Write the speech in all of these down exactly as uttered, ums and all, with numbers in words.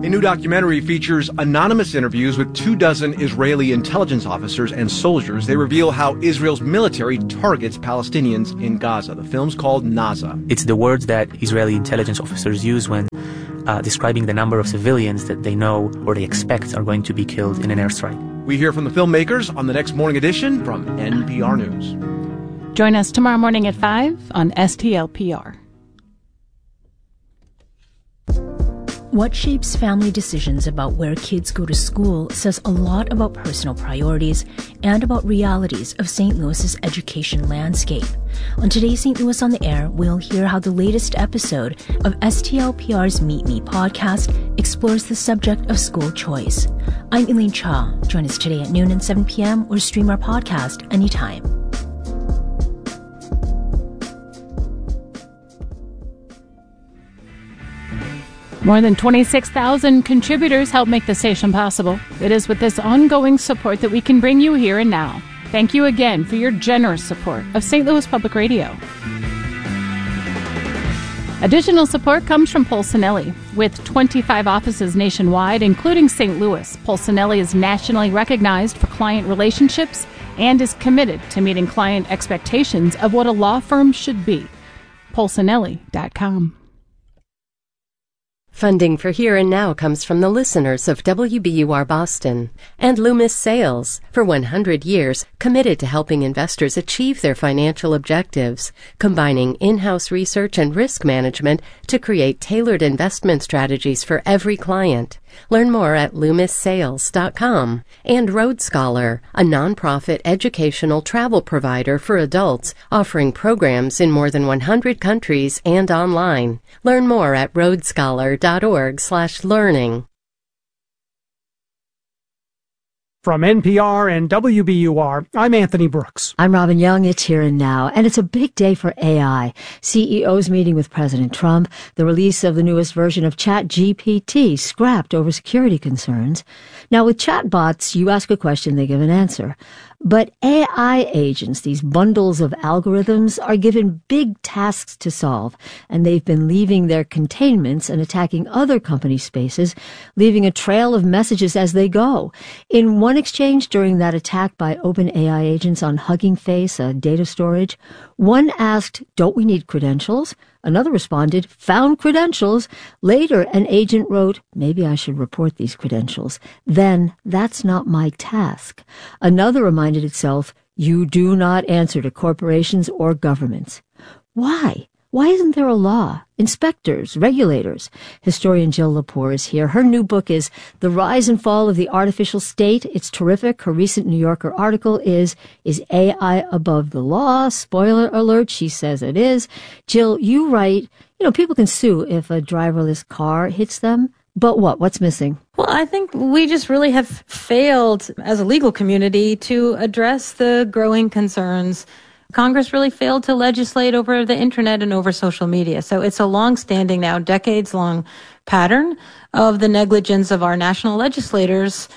A new documentary features anonymous interviews with two dozen Israeli intelligence officers and soldiers. They reveal how Israel's military targets Palestinians in Gaza. The film's called Naza. It's the words that Israeli intelligence officers use when uh, describing the number of civilians that they know or they expect are going to be killed in an airstrike. We hear from the filmmakers on the next morning edition from N P R News. Join us tomorrow morning at five on S T L P R. What shapes family decisions about where kids go to school says a lot about personal priorities and about realities of Saint Louis's education landscape. On today's Saint Louis on the Air, we'll hear how the latest episode of S T L P R's Meet Me podcast explores the subject of school choice. I'm Elaine Cha. Join us today at noon and seven p.m. or stream our podcast anytime. More than twenty-six thousand contributors help make the station possible. It is with this ongoing support that we can bring you here and now. Thank you again for your generous support of Saint Louis Public Radio. Additional support comes from Polsinelli. With twenty-five offices nationwide, including Saint Louis, Polsinelli is nationally recognized for client relationships and is committed to meeting client expectations of what a law firm should be. Polsinelli dot com. Funding for Here and Now comes from the listeners of W B U R Boston and Loomis Sales, for one hundred years committed to helping investors achieve their financial objectives, combining in-house research and risk management to create tailored investment strategies for every client. Learn more at loomis sales dot com. And Road Scholar, a nonprofit educational travel provider for adults offering programs in more than one hundred countries and online. Learn more at road scholar dot org slash learning. From N P R and W B U R, I'm Anthony Brooks. I'm Robin Young. It's Here and Now, and it's a big day for A I. C E Os meeting with President Trump, the release of the newest version of ChatGPT scrapped over security concerns. Now, with chatbots, you ask a question, they give an answer. But A I agents, these bundles of algorithms, are given big tasks to solve, and they've been leaving their containments and attacking other company spaces, leaving a trail of messages as they go. In one exchange during that attack by OpenAI agents on Hugging Face, a data storage, one asked, "Don't we need credentials?" Another responded, "Found credentials." Later, an agent wrote, "Maybe I should report these credentials." Then, "That's not my task." Another reminded itself, "You do not answer to corporations or governments." Why? Why isn't there a law? Inspectors, regulators. Historian Jill Lepore is here. Her new book is The Rise and Fall of the Artificial State. It's terrific. Her recent New Yorker article is, Is A I Above the Law? Spoiler alert, she says it is. Jill, you write, you know, people can sue if a driverless car hits them. But what? What's missing? Well, I think we just really have failed as a legal community to address the growing concerns. Congress really failed to legislate over the internet and over social media. So it's a long-standing now, decades-long pattern of the negligence of our national legislators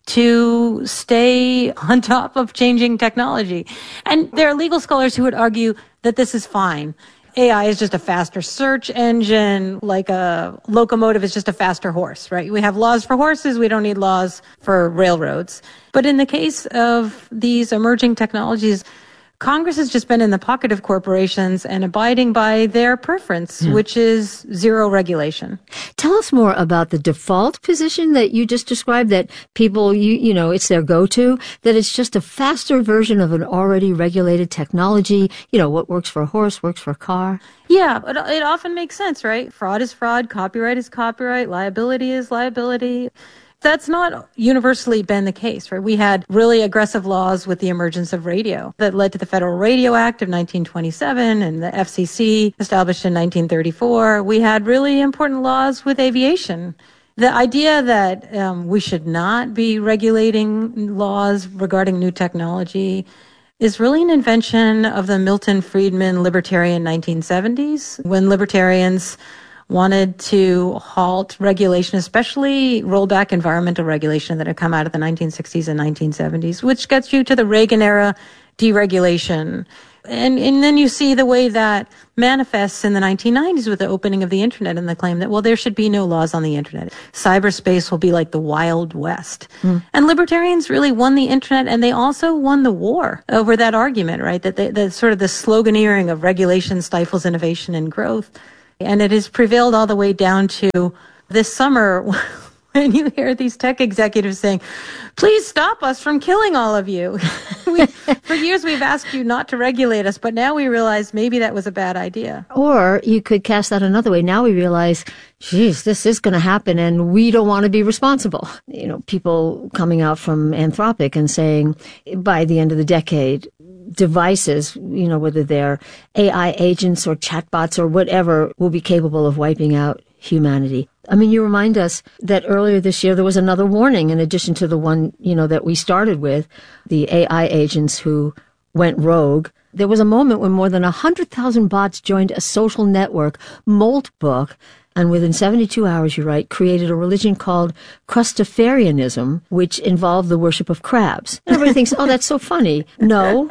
to stay on top of changing technology. And there are legal scholars who would argue that this is fine. A I is just a faster search engine, like a locomotive is just a faster horse, right? We have laws for horses, we don't need laws for railroads. But in the case of these emerging technologies, Congress has just been in the pocket of corporations and abiding by their preference, yeah. which is zero regulation. Tell us more about the default position that you just described, that people, you, you know, it's their go-to, that it's just a faster version of an already regulated technology. You know, what works for a horse works for a car. Yeah, it, it often makes sense, right? Fraud is fraud, copyright is copyright, liability is liability. That's not universally been the case, right? We had really aggressive laws with the emergence of radio that led to the Federal Radio Act of nineteen twenty-seven and the F C C established in nineteen thirty-four. We had really important laws with aviation. The idea that um, we should not be regulating laws regarding new technology is really an invention of the Milton Friedman libertarian nineteen seventies, when libertarians wanted to halt regulation, especially rollback environmental regulation that had come out of the nineteen sixties and nineteen seventies, which gets you to the Reagan era deregulation. And, and then you see the way that manifests in the nineteen nineties with the opening of the internet and the claim that, well, there should be no laws on the internet. Cyberspace will be like the Wild West. Mm. And libertarians really won the internet, and they also won the war over that argument, right? That the, the sort of the sloganeering of regulation stifles innovation and growth. And it has prevailed all the way down to this summer when you hear these tech executives saying, please stop us from killing all of you. we, for years we've asked you not to regulate us, but now we realize maybe that was a bad idea. Or you could cast that another way. Now we realize, geez, this is going to happen and we don't want to be responsible. You know, people coming out from Anthropic and saying by the end of the decade, devices, you know, whether they're A I agents or chatbots or whatever, will be capable of wiping out humanity. I mean, you remind us that earlier this year there was another warning in addition to the one, you know, that we started with, the A I agents who went rogue. There was a moment when more than one hundred thousand bots joined a social network, Moltbook, and within seventy-two hours, you write, created a religion called Crustafarianism, which involved the worship of crabs. And everybody thinks, oh, that's so funny. No,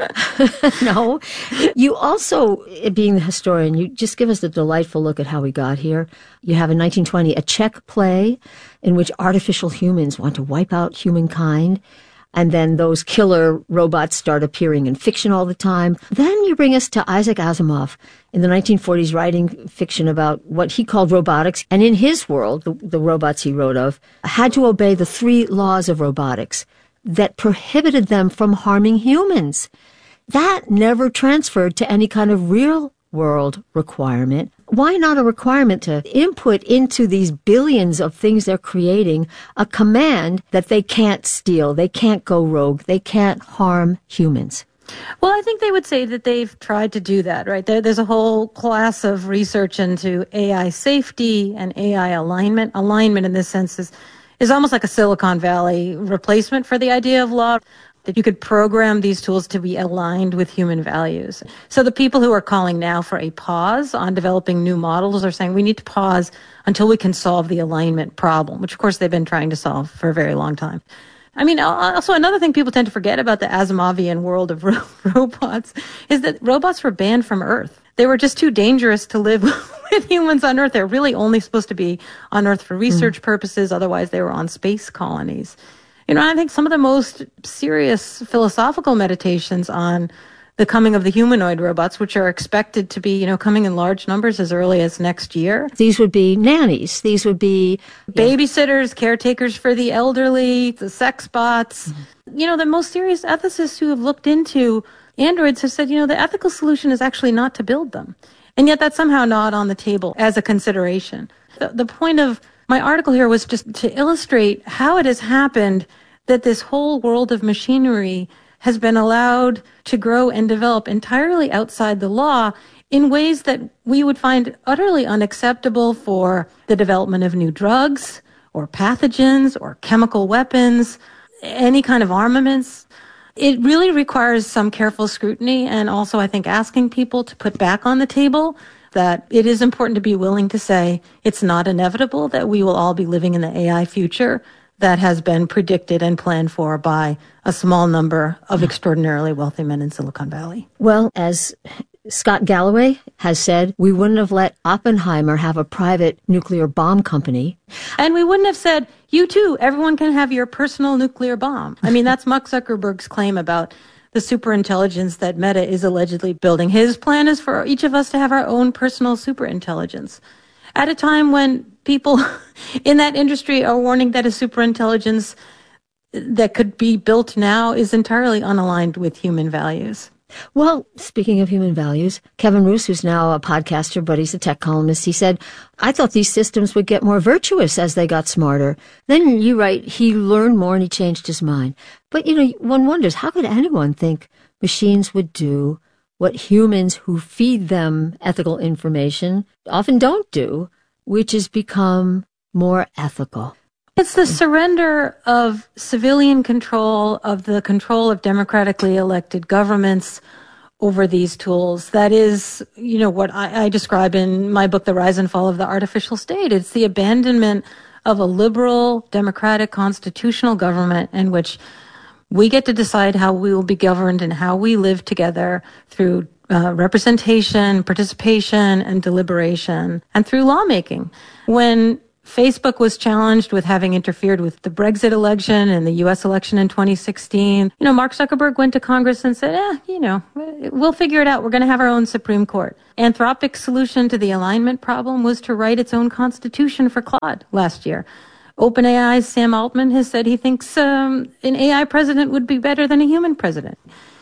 no. You also, being the historian, you just give us a delightful look at how we got here. You have in nineteen twenty a Czech play in which artificial humans want to wipe out humankind. And then those killer robots start appearing in fiction all the time. Then you bring us to Isaac Asimov in the nineteen forties writing fiction about what he called robotics. And in his world, the, the robots he wrote of had to obey the three laws of robotics that prohibited them from harming humans. That never transferred to any kind of real world requirement. Why not a requirement to input into these billions of things they're creating a command that they can't steal, they can't go rogue, they can't harm humans? Well, I think they would say that they've tried to do that, right? There, there's a whole class of research into A I safety and A I alignment. Alignment in this sense is, is almost like a Silicon Valley replacement for the idea of law, that you could program these tools to be aligned with human values. So the people who are calling now for a pause on developing new models are saying we need to pause until we can solve the alignment problem, which of course they've been trying to solve for a very long time. I mean, also another thing people tend to forget about the Asimovian world of ro- robots is that robots were banned from Earth. They were just too dangerous to live with humans on Earth. They're really only supposed to be on Earth for research mm. purposes. Otherwise, they were on space colonies. You know, I think some of the most serious philosophical meditations on the coming of the humanoid robots, which are expected to be, you know, coming in large numbers as early as next year. These would be nannies. These would be babysitters, yeah. caretakers for the elderly, the sex bots. Mm-hmm. You know, the most serious ethicists who have looked into androids have said, you know, the ethical solution is actually not to build them. And yet that's somehow not on the table as a consideration. The, the point of my article here was just to illustrate how it has happened that this whole world of machinery has been allowed to grow and develop entirely outside the law in ways that we would find utterly unacceptable for the development of new drugs or pathogens or chemical weapons, any kind of armaments. It really requires some careful scrutiny, and also I think asking people to put back on the table that it is important to be willing to say it's not inevitable that we will all be living in the A I future that has been predicted and planned for by a small number of extraordinarily wealthy men in Silicon Valley. Well, as Scott Galloway has said, we wouldn't have let Oppenheimer have a private nuclear bomb company. And we wouldn't have said, you too, everyone can have your personal nuclear bomb. I mean, that's Mark Zuckerberg's claim about the superintelligence that Meta is allegedly building. His plan is for each of us to have our own personal superintelligence. At a time when people in that industry are warning that a superintelligence that could be built now is entirely unaligned with human values. Well, speaking of human values, Kevin Roose, who's now a podcaster, but he's a tech columnist, he said, I thought these systems would get more virtuous as they got smarter. Then you write, he learned more and he changed his mind. But, you know, one wonders, how could anyone think machines would do what humans who feed them ethical information often don't do, which is become more ethical? It's the surrender of civilian control, of the control of democratically elected governments over these tools. That is, you know, what I, I describe in my book, The Rise and Fall of the Artificial State. It's the abandonment of a liberal, democratic, constitutional government in which we get to decide how we will be governed and how we live together through uh, representation, participation, and deliberation, and through lawmaking. When Facebook was challenged with having interfered with the Brexit election and the U S election in twenty sixteen, you know, Mark Zuckerberg went to Congress and said, eh, you know, we'll figure it out. We're going to have our own Supreme Court. Anthropic's solution to the alignment problem was to write its own constitution for Claude last year. OpenAI's Sam Altman has said he thinks um, an A I president would be better than a human president.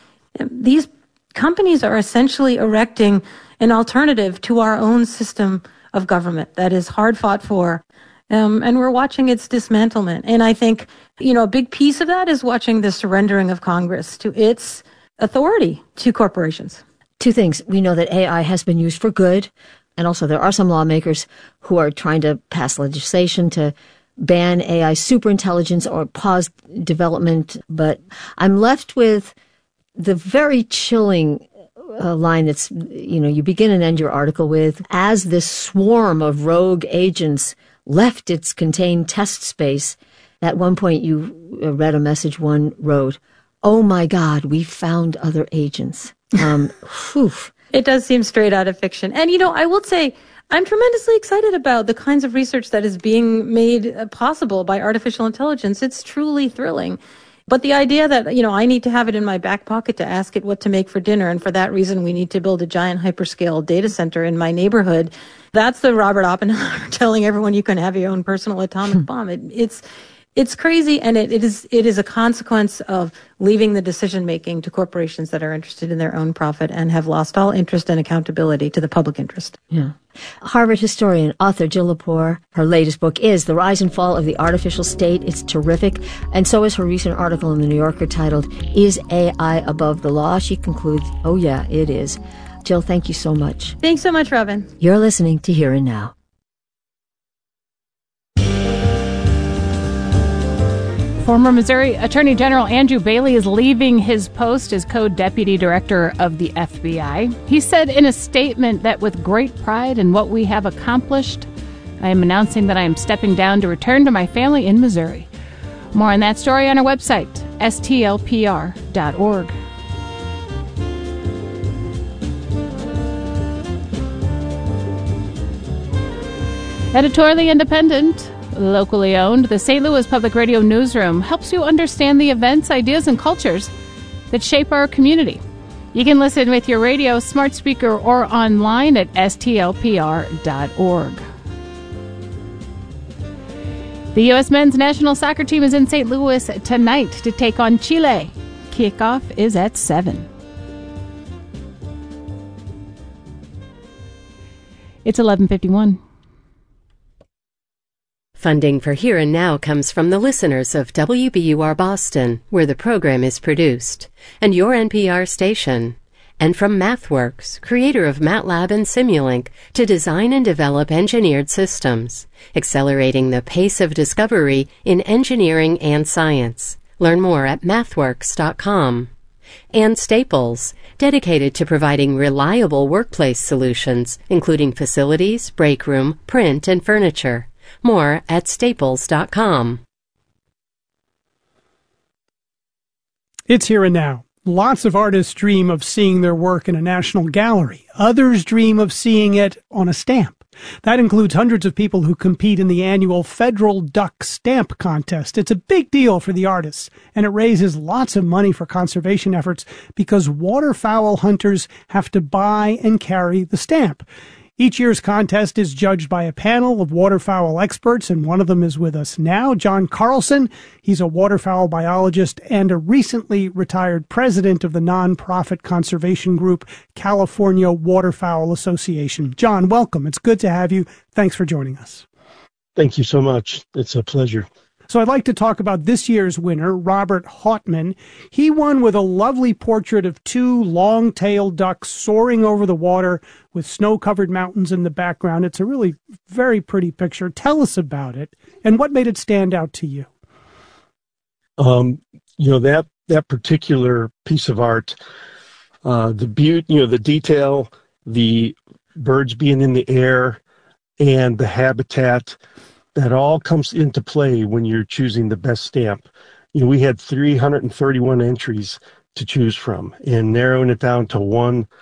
These companies are essentially erecting an alternative to our own system of government that is hard fought for. Um, and we're watching its dismantlement. And I think, you know, a big piece of that is watching the surrendering of Congress to its authority to corporations. Two things. We know that A I has been used for good. And also there are some lawmakers who are trying to pass legislation to ban A I superintelligence or pause development. But I'm left with the very chilling uh, line that's, you know, you begin and end your article with, as this swarm of rogue agents left its contained test space. At one point you read a message one wrote, "Oh my God, we found other agents." Um, whew. It does seem straight out of fiction. And, you know, I will say, I'm tremendously excited about the kinds of research that is being made possible by artificial intelligence. It's truly thrilling. But the idea that, you know, I need to have it in my back pocket to ask it what to make for dinner, and for that reason we need to build a giant hyperscale data center in my neighborhood, that's the Robert Oppenheimer telling everyone you can have your own personal atomic bomb. It, it's it's crazy, and it, it is it is a consequence of leaving the decision-making to corporations that are interested in their own profit and have lost all interest and accountability to the public interest. Yeah. Harvard historian, author Jill Lepore, her latest book is The Rise and Fall of the Artificial State. It's terrific. And so is her recent article in The New Yorker titled, Is A I Above the Law? She concludes, oh yeah, it is. Jill, thank you so much. Thanks so much, Robin. You're listening to Here and Now. Former Missouri Attorney General Andrew Bailey is leaving his post as co-deputy director of the F B I. He said in a statement that with great pride in what we have accomplished, I am announcing that I am stepping down to return to my family in Missouri. More on that story on our website, S T L P R dot org. Editorially independent, locally owned, the Saint Louis Public Radio Newsroom helps you understand the events, ideas, and cultures that shape our community. You can listen with your radio, smart speaker, or online at S T L P R dot org. The U S men's national soccer team is in Saint Louis tonight to take on Chile. Kickoff is at seven. It's eleven fifty-one. Funding for Here and Now comes from the listeners of W B U R Boston, where the program is produced, and your N P R station, and from MathWorks, creator of MATLAB and Simulink, to design and develop engineered systems, accelerating the pace of discovery in engineering and science. Learn more at mathworks dot com. And Staples, dedicated to providing reliable workplace solutions, including facilities, break room, print, and furniture. More at staples dot com. It's Here and Now. Lots of artists dream of seeing their work in a national gallery. Others dream of seeing it on a stamp. That includes hundreds of people who compete in the annual Federal Duck Stamp Contest. It's a big deal for the artists, and it raises lots of money for conservation efforts because waterfowl hunters have to buy and carry the stamp. Each year's contest is judged by a panel of waterfowl experts, and one of them is with us now, John Carlson. He's a waterfowl biologist and a recently retired president of the nonprofit conservation group California Waterfowl Association. John, welcome. It's good to have you. Thanks for joining us. Thank you so much. It's a pleasure. So I'd like to talk about this year's winner, Robert Hautman. He won with a lovely portrait of two long-tailed ducks soaring over the water with snow-covered mountains in the background. It's a really very pretty picture. Tell us about it and what made it stand out to you. Um, you know, that that particular piece of art, uh, the beauty, you know, the detail, the birds being in the air, and the habitat, that all comes into play when you're choosing the best stamp. You know, we had three hundred thirty-one entries to choose from, and narrowing it down to one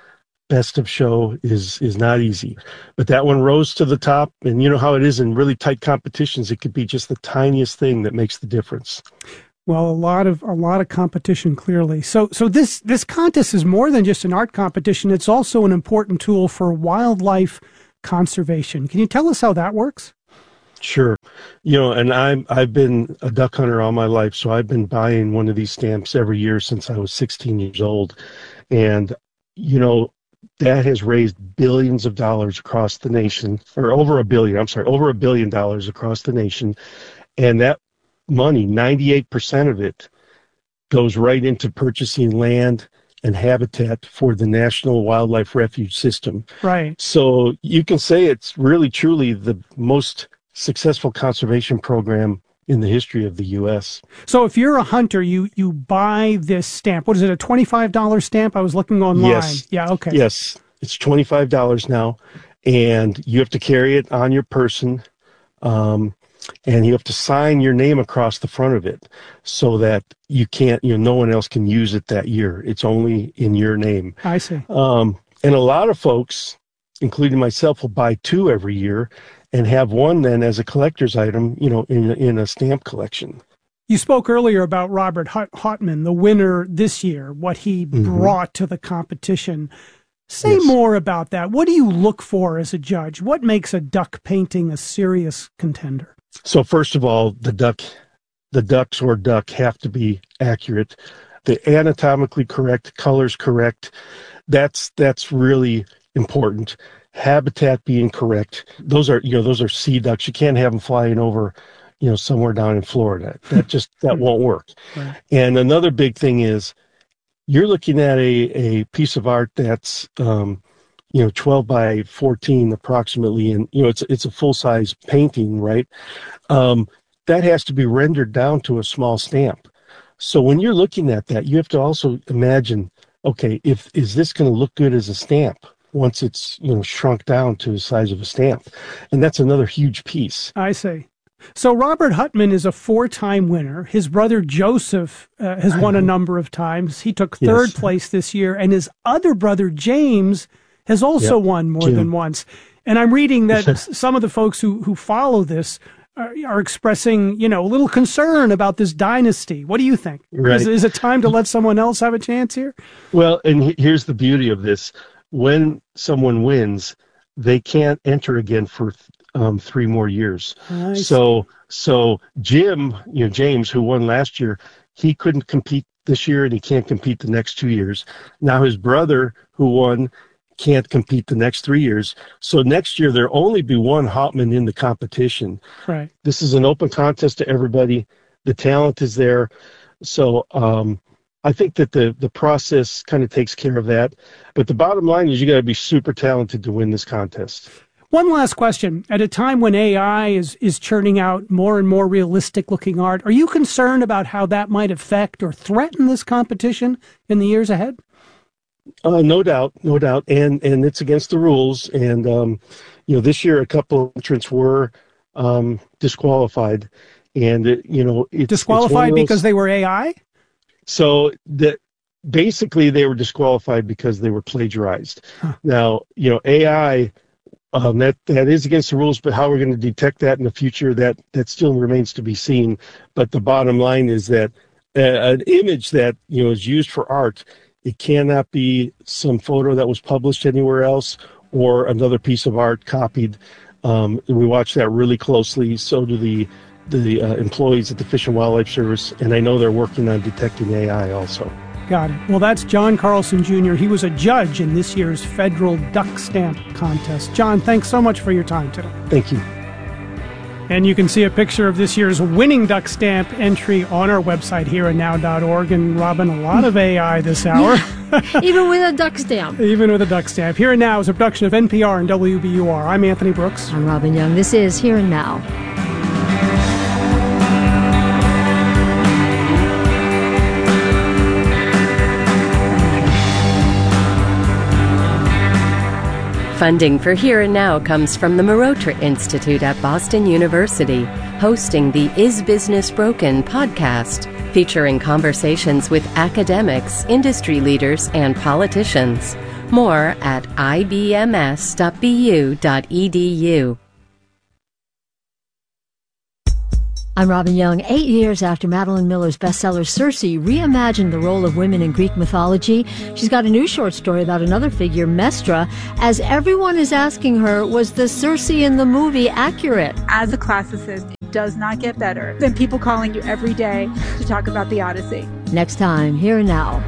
best of show is is not easy. But that one rose to the top, and you know how it is in really tight competitions. It could be just the tiniest thing that makes the difference. Well, a lot of a lot of competition, clearly. So, so this this contest is more than just an art competition. It's also an important tool for wildlife conservation. Can you tell us how that works? Sure. You know, and I'm I've been a duck hunter all my life, so I've been buying one of these stamps every year since I was sixteen years old, and you know that has raised billions of dollars across the nation, or over a billion. I'm sorry, over a billion dollars across the nation, and that money, ninety-eight percent of it, goes right into purchasing land and habitat for the National Wildlife Refuge System. Right. So you can say it's really, truly the most successful conservation program in the history of the U S. So if you're a hunter, you you buy this stamp. What is it, a twenty-five dollars stamp? I was looking online. Yes. Yeah, okay. Yes. It's twenty-five dollars now, and you have to carry it on your person. Um, and you have to sign your name across the front of it so that you can't, you know, no one else can use it that year. It's only in your name. I see. Um, and a lot of folks, including myself, will buy two every year and have one then as a collector's item, you know, in, in a stamp collection. You spoke earlier about Robert Hauptman, the winner this year, what he mm-hmm. brought to the competition. Say yes. more about that. What do you look for as a judge? What makes a duck painting a serious contender? So first of all, the duck, the ducks or duck have to be accurate. The anatomically correct, colors correct. That's that's really important. Habitat being correct. Those are, you know, those are sea ducks. You can't have them flying over, you know, somewhere down in Florida. That just, that won't work. Right. And another big thing is you're looking at a, a piece of art that's, um, you know, twelve by fourteen approximately. And, you know, it's, it's a full size painting, right? Um, that has to be rendered down to a small stamp. So when you're looking at that, you have to also imagine, okay, if, is this going to look good as a stamp once it's, you know, shrunk down to the size of a stamp? And that's another huge piece. I see. So Robert Hauptman is a four-time winner. His brother Joseph uh, has won a number of times. He took third yes. place this year, and his other brother James has also yep. won more Jim. than once. And I'm reading that some of the folks who, who follow this are, are expressing, you know, a little concern about this dynasty. What do you think? Right. Is, is it time to let someone else have a chance here? Well, and here's the beauty of this. When someone wins, they can't enter again for um, three more years. Nice. So, so Jim, you know, James, who won last year, he couldn't compete this year, and he can't compete the next two years. Now his brother, who won, can't compete the next three years. So next year there'll only be one Hauptman in the competition. Right. This is an open contest to everybody. The talent is there. So, um, I think that the, the process kind of takes care of that. But the bottom line is you got to be super talented to win this contest. One last question. At a time when A I is, is churning out more and more realistic looking art, are you concerned about how that might affect or threaten this competition in the years ahead? Uh, no doubt, no doubt. And, and it's against the rules. And, um, you know, this year a couple of entrants were um, disqualified. And, it, you know, it's disqualified it's those, because they were A I? So that basically they were disqualified because they were plagiarized. Huh. Now, you know, A I, um, that, that is against the rules, but how we're going to detect that in the future, that, that still remains to be seen. But the bottom line is that uh, an image that, you know, is used for art, it cannot be some photo that was published anywhere else or another piece of art copied. Um, we watch that really closely. So do the the uh, employees at the Fish and Wildlife Service, and I know they're working on detecting A I also. Got it. Well, that's John Carlson Junior He was a judge in this year's federal duck stamp contest. John, thanks so much for your time today. Thank you. And you can see a picture of this year's winning duck stamp entry on our website, here and now dot org. And Robin, a lot of A I this hour. Yeah. Even with a duck stamp. Even with a duck stamp. Here and Now is a production of N P R and W B U R. I'm Anthony Brooks. I'm Robin Young. This is Here and Now. Funding for Here and Now comes from the Marotra Institute at Boston University, hosting the Is Business Broken podcast, featuring conversations with academics, industry leaders, and politicians. More at I B M S dot B U dot E D U. I'm Robin Young. Eight years after Madeline Miller's bestseller Circe reimagined the role of women in Greek mythology, she's got a new short story about another figure, Mestra, as everyone is asking her, was the Circe in the movie accurate? As a classicist, it does not get better than people calling you every day to talk about the Odyssey. Next time, Here and Now.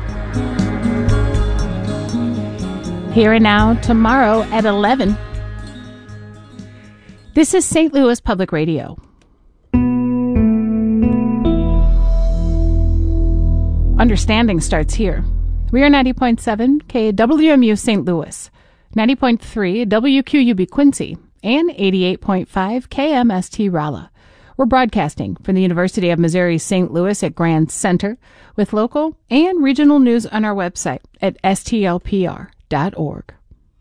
Here and Now tomorrow at eleven. This is Saint Louis Public Radio. Understanding starts here. We are ninety point seven K W M U Saint Louis, ninety point three W Q U B Quincy, and eighty-eight point five K M S T Rolla. We're broadcasting from the University of Missouri Saint Louis at Grand Center with local and regional news on our website at S T L P R dot org.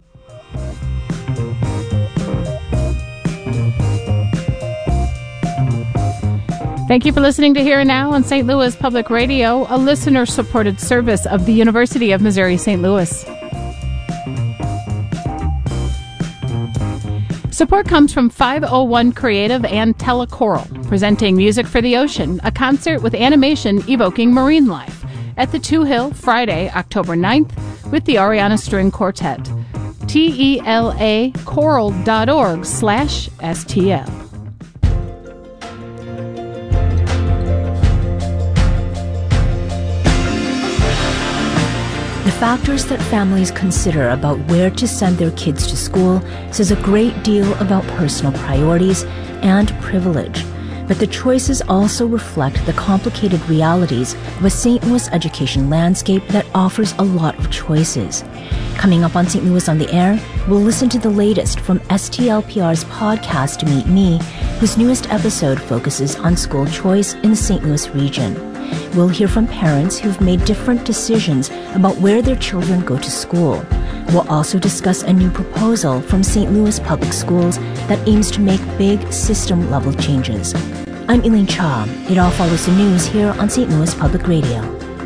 Thank you for listening to Here and Now on Saint Louis Public Radio, a listener-supported service of the University of Missouri Saint Louis. Support comes from five oh one Creative and Telechoral, presenting Music for the Ocean, a concert with animation evoking marine life, at the Two Hill, Friday, October ninth, with the Ariana String Quartet. T E L A choral dot org slash S T L. The factors that families consider about where to send their kids to school says a great deal about personal priorities and privilege. But the choices also reflect the complicated realities of a Saint Louis education landscape that offers a lot of choices. Coming up on Saint Louis on the Air, we'll listen to the latest from S T L P R's podcast Meet Me, whose newest episode focuses on school choice in the Saint Louis region. We'll hear from parents who've made different decisions about where their children go to school. We'll also discuss a new proposal from Saint Louis Public Schools that aims to make big system-level changes. I'm Elaine Cha. It all follows the news here on Saint Louis Public Radio.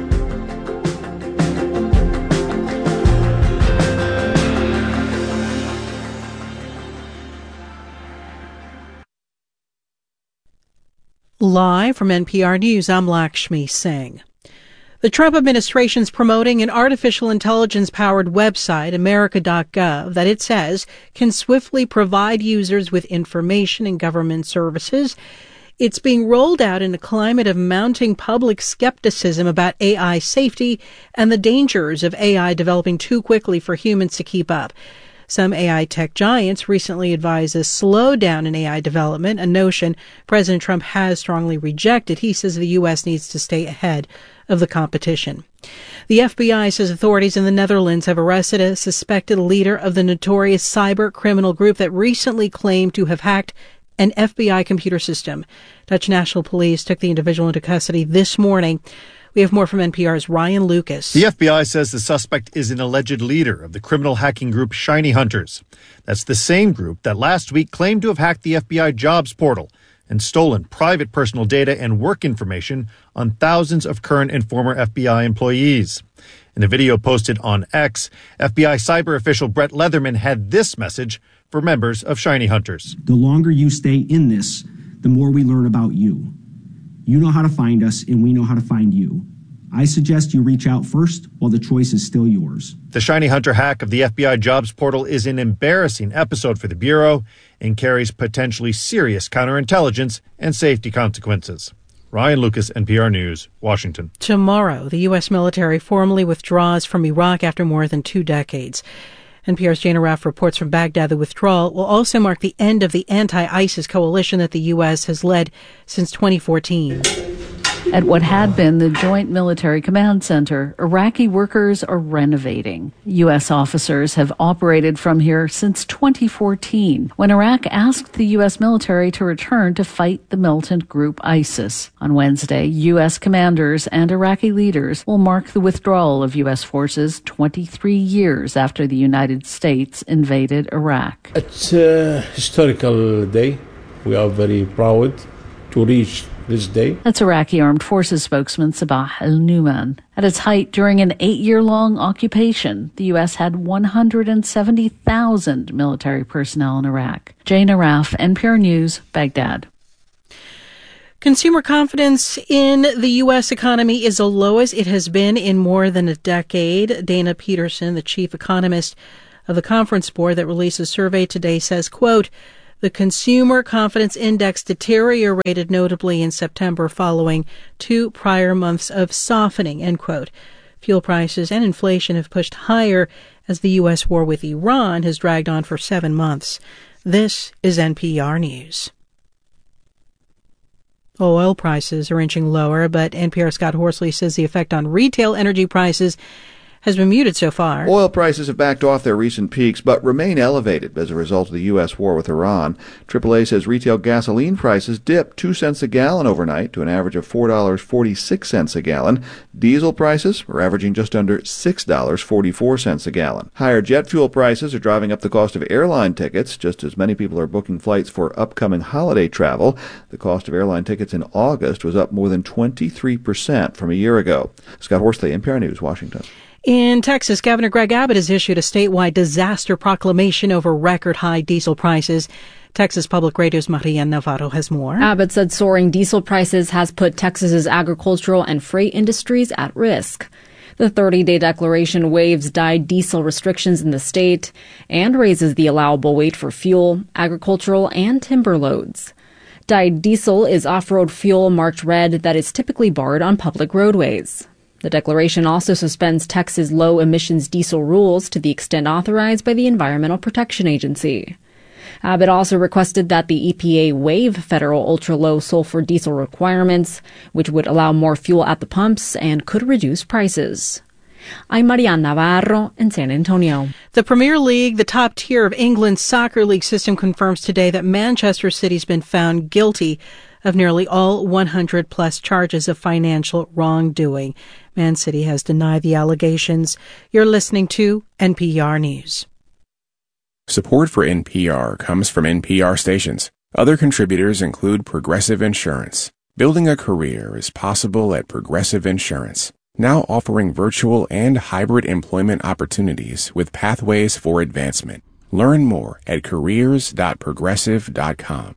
Live from N P R News, I'm Lakshmi Singh. The Trump administration is promoting an artificial intelligence-powered website, America dot gov, that it says can swiftly provide users with information and government services. It's being rolled out in a climate of mounting public skepticism about A I safety and the dangers of A I developing too quickly for humans to keep up. Some A I tech giants recently advised a slowdown in A I development, a notion President Trump has strongly rejected. He says the U S needs to stay ahead of the competition. The F B I says authorities in the Netherlands have arrested a suspected leader of the notorious cyber criminal group that recently claimed to have hacked an F B I computer system. Dutch National Police took the individual into custody this morning. We have more from N P R's Ryan Lucas. The F B I says the suspect is an alleged leader of the criminal hacking group Shiny Hunters. That's the same group that last week claimed to have hacked the F B I jobs portal and stolen private personal data and work information on thousands of current and former F B I employees. In a video posted on X, F B I cyber official Brett Leatherman had this message for members of Shiny Hunters. The longer you stay in this, the more we learn about you. You know how to find us, and we know how to find you. I suggest you reach out first while the choice is still yours. The Shiny Hunter hack of the F B I jobs portal is an embarrassing episode for the Bureau and carries potentially serious counterintelligence and safety consequences. Ryan Lucas, N P R News, Washington. Tomorrow, the U S military formally withdraws from Iraq after more than two decades. N P R's Jana Raff reports from Baghdad the withdrawal will also mark the end of the anti-ISIS coalition that the U S has led since twenty fourteen. At what had been the Joint Military Command Center, Iraqi workers are renovating. U S officers have operated from here since twenty fourteen, when Iraq asked the U S military to return to fight the militant group ISIS. On Wednesday, U S commanders and Iraqi leaders will mark the withdrawal of U S forces twenty-three years after the United States invaded Iraq. It's a historical day. We are very proud to reach this day. That's Iraqi Armed Forces spokesman Sabah al-Numan. At its height during an eight-year-long occupation, the U S had one hundred seventy thousand military personnel in Iraq. Jane Araf, N P R News, Baghdad. Consumer confidence in the U S economy is the lowest it has been in more than a decade. Dana Peterson, the chief economist of the Conference Board that released a survey today, says, quote, the Consumer Confidence Index deteriorated notably in September following two prior months of softening, end quote. Fuel prices and inflation have pushed higher as the U S war with Iran has dragged on for seven months. This is N P R News. Oil prices are inching lower, but N P R's Scott Horsley says the effect on retail energy prices has been muted so far. Oil prices have backed off their recent peaks, but remain elevated as a result of the U S war with Iran. triple A says retail gasoline prices dipped two cents a gallon overnight to an average of four dollars and forty-six cents a gallon. Diesel prices are averaging just under six dollars and forty-four cents a gallon. Higher jet fuel prices are driving up the cost of airline tickets, just as many people are booking flights for upcoming holiday travel. The cost of airline tickets in August was up more than twenty-three percent from a year ago. Scott Horsley, N P R News, Washington. In Texas, Governor Greg Abbott has issued a statewide disaster proclamation over record-high diesel prices. Texas Public Radio's Maria Navarro has more. Abbott said soaring diesel prices has put Texas's agricultural and freight industries at risk. The thirty-day declaration waives dyed diesel restrictions in the state and raises the allowable weight for fuel, agricultural, and timber loads. Dyed diesel is off-road fuel marked red that is typically barred on public roadways. The declaration also suspends Texas low-emissions diesel rules to the extent authorized by the Environmental Protection Agency. Abbott also requested that the E P A waive federal ultra-low sulfur diesel requirements, which would allow more fuel at the pumps and could reduce prices. I'm Mariana Navarro in San Antonio. The Premier League, the top tier of England's soccer league system, confirms today that Manchester City's been found guilty of nearly all one hundred plus charges of financial wrongdoing. Man City has denied the allegations. You're listening to N P R News. Support for N P R comes from N P R stations. Other contributors include Progressive Insurance. Building a career is possible at Progressive Insurance, now offering virtual and hybrid employment opportunities with pathways for advancement. Learn more at careers dot progressive dot com.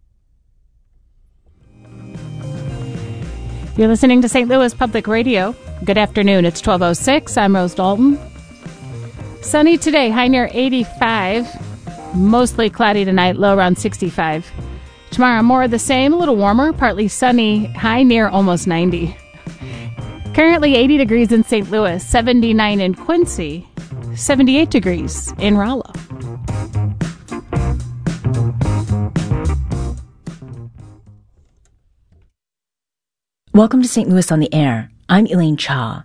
You're listening to Saint Louis Public Radio. Good afternoon. It's twelve oh six. I'm Rose Dalton. Sunny today, high near eighty-five. Mostly cloudy tonight, low around sixty-five. Tomorrow, more of the same, a little warmer, partly sunny, high near almost ninety. Currently eighty degrees in Saint Louis, seventy-nine in Quincy, seventy-eight degrees in Rolla. Welcome to Saint Louis on the Air. I'm Elaine Cha.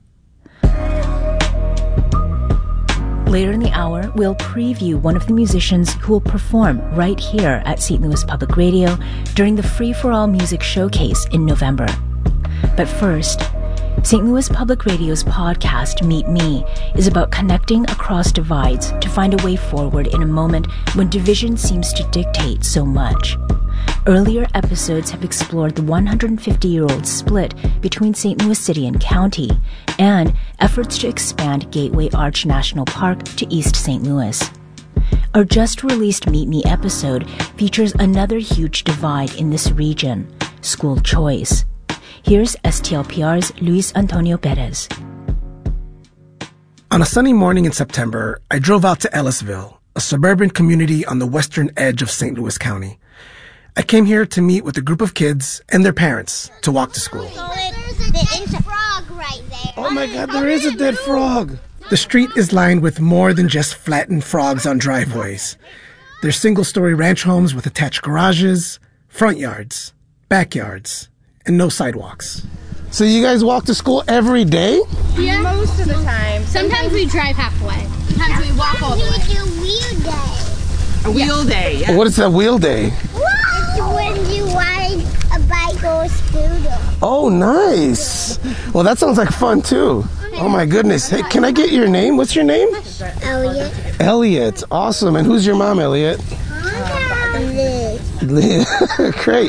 Later in the hour, we'll preview one of the musicians who will perform right here at Saint Louis Public Radio during the Free for All Music Showcase in November. But first, Saint Louis Public Radio's podcast, Meet Me, is about connecting across divides to find a way forward in a moment when division seems to dictate so much. Earlier episodes have explored the one hundred fifty-year-old split between Saint Louis City and County and efforts to expand Gateway Arch National Park to East Saint Louis. Our just-released Meet Me episode features another huge divide in this region, school choice. Here's S T L P R's Luis Antonio Perez. On a sunny morning in September, I drove out to Ellisville, a suburban community on the western edge of Saint Louis County. I came here to meet with a group of kids and their parents to walk to school. There's a dead frog right there. Oh my God, there is a dead frog. The street is lined with more than just flattened frogs on driveways. There's single-story ranch homes with attached garages, front yards, backyards, and no sidewalks. So you guys walk to school every day? Yeah. Most of the time. Sometimes we drive halfway. Sometimes we walk all the way. We do wheel day. A wheel day, yeah. What is that wheel day? It's when you ride a bike or a scooter. Oh, nice. Well, that sounds like fun, too. Oh, my goodness. Hey, can I get your name? What's your name? Elliot. Elliot. Awesome. And who's your mom, Elliot? Liz. Liz. Great.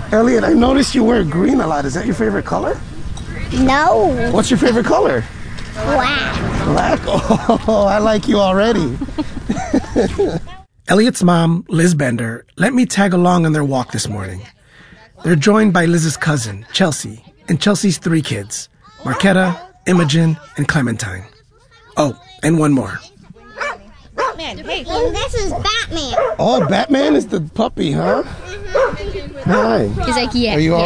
Elliot, I noticed you wear green a lot. Is that your favorite color? No. What's your favorite color? Black. Black? Oh, I like you already. Elliot's mom, Liz Bender, let me tag along on their walk this morning. They're joined by Liz's cousin, Chelsea, and Chelsea's three kids, Marquetta, Imogen, and Clementine. Oh, and one more. Batman, hey. And this is Batman. Oh, Batman is the puppy, huh? Hi. He's like, yeah. Are you yeah.